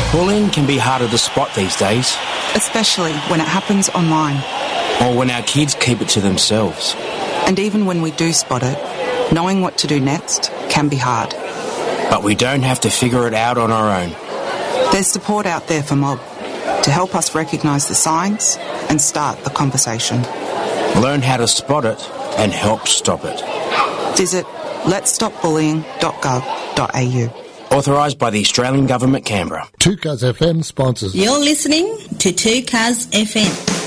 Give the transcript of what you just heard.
Bullying can be harder to spot these days. Especially when it happens online. Or when our kids keep it to themselves. And even when we do spot it, knowing what to do next can be hard. But we don't have to figure it out on our own. There's support out there for Mob to help us recognise the signs and start the conversation. Learn how to spot it and help stop it. Visit letsstopbullying.gov.au. Authorised by the Australian Government, Canberra. 2Cuz FM sponsors. You're listening to 2Cuz FM.